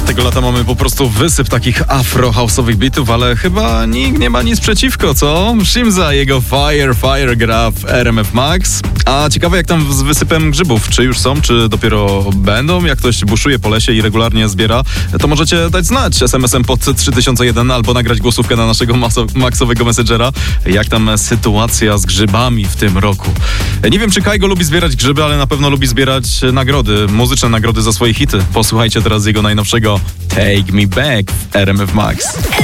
Tego lata mamy po prostu wysyp takich afro-house'owych bitów, ale chyba nikt nie ma nic przeciwko, co? Shimza, jego Fire gra w RMF Max. A ciekawe jak tam z wysypem grzybów. Czy już są, czy dopiero będą? Jak ktoś buszuje po lesie i regularnie zbiera, to możecie dać znać SMS-em pod 3001 albo nagrać głosówkę na naszego maxowego messengera. Jak tam sytuacja z grzybami w tym roku? Nie wiem, czy Kajgo lubi zbierać grzyby, ale na pewno lubi zbierać nagrody, muzyczne nagrody za swoje hity. Posłuchajcie teraz jego najnowszego Take Me Back w RMF Max.